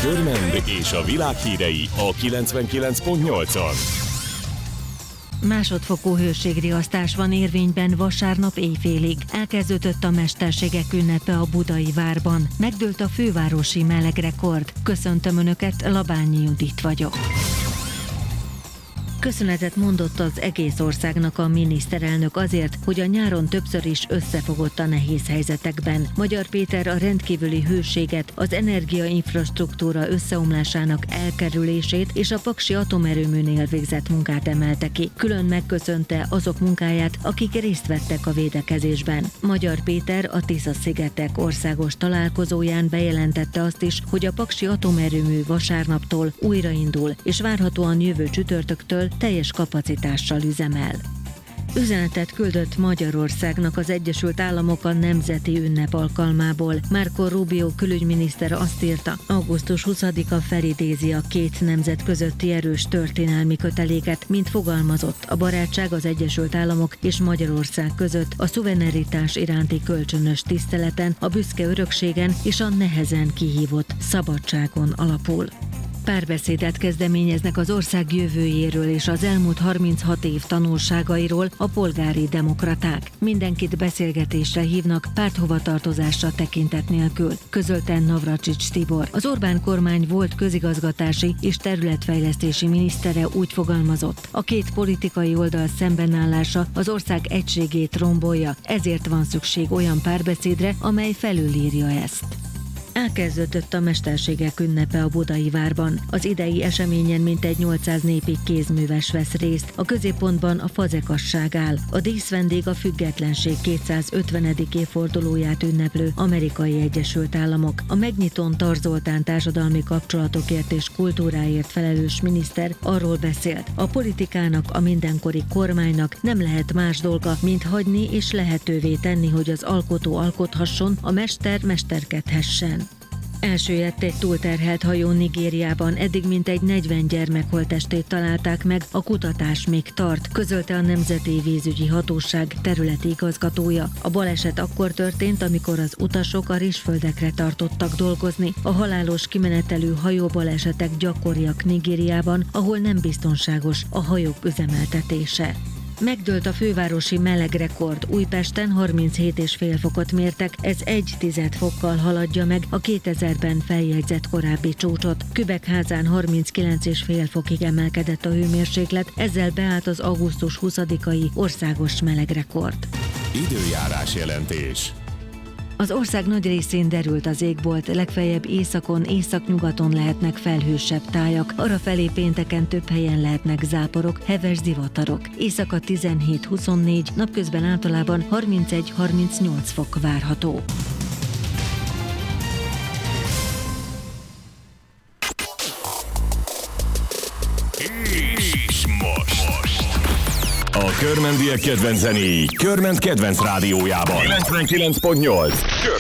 Körmend és a világ hírei a 99.8-on. Másodfokú hőségriasztás van érvényben vasárnap éjfélig. Elkezdődött a mesterségek ünnepe a Budai Várban. Megdőlt a fővárosi melegrekord. Köszöntöm Önöket, Labányi Judit vagyok. Köszönetet mondott az egész országnak a miniszterelnök azért, hogy a nyáron többször is összefogott a nehéz helyzetekben. Magyar Péter a rendkívüli hőséget, az energiainfrastruktúra összeomlásának elkerülését és a paksi atomerőműnél végzett munkát emelte ki. Külön megköszönte azok munkáját, akik részt vettek a védekezésben. Magyar Péter a Tisza-szigetek országos találkozóján bejelentette azt is, hogy a paksi atomerőmű vasárnaptól újraindul, és várhatóan jövő csütörtöktől teljes kapacitással üzemel. Üzenetet küldött Magyarországnak az Egyesült Államok a nemzeti ünnep alkalmából. Marco Rubio külügyminiszter azt írta, augusztus 20-a felidézi a két nemzet közötti erős történelmi köteléket, mint fogalmazott, a barátság az Egyesült Államok és Magyarország között a szuverenitás iránti kölcsönös tiszteleten, a büszke örökségen és a nehezen kihívott szabadságon alapul. Párbeszédet kezdeményeznek az ország jövőjéről és az elmúlt 36 év tanulságairól a polgári demokraták. Mindenkit beszélgetésre hívnak, párthovatartozásra tekintet nélkül, közölte Navracsics Tibor. Az Orbán kormány volt közigazgatási és területfejlesztési minisztere úgy fogalmazott, a két politikai oldal szembenállása az ország egységét rombolja, ezért van szükség olyan párbeszédre, amely felülírja ezt. Elkezdődött a mesterségek ünnepe a Budai Várban. Az idei eseményen mintegy 800 népi kézműves vesz részt. A középpontban a fazekasság áll. A díszvendég a függetlenség 250. évfordulóját ünneplő Amerikai Egyesült Államok. A megnyitón Tar Zoltán társadalmi kapcsolatokért és kultúráért felelős miniszter arról beszélt, a politikának, a mindenkori kormánynak nem lehet más dolga, mint hagyni és lehetővé tenni, hogy az alkotó alkothasson, a mester mesterkedhessen. Elsüllyedt egy túlterhelt hajó Nigériában, eddig mintegy 40 gyermek holttestét találták meg, a kutatás még tart, közölte a Nemzeti Vízügyi Hatóság területi igazgatója. A baleset akkor történt, amikor az utasok a rizsföldekre tartottak dolgozni. A halálos kimenetelű hajóbalesetek gyakoriak Nigériában, ahol nem biztonságos a hajók üzemeltetése. Megdőlt a fővárosi melegrekord. Újpesten 37,5 fokot mértek, ez 1,1 fokkal haladja meg a 2000-ben feljegyzett korábbi csúcsot. Kübekházán 39,5 fokig emelkedett a hőmérséklet, ezzel beállt az augusztus 20-ai országos melegrekord. Időjárás jelentés. Az ország nagy részén derült az égbolt, legfeljebb északon, északnyugaton lehetnek felhősebb tájak, arrafelé pénteken több helyen lehetnek záporok, heves zivatarok. Éjszaka 17-24, napközben általában 31-38 fok várható. És most a körmendiek kedvenc zenéi Körmend kedvenc rádiójában 99.8.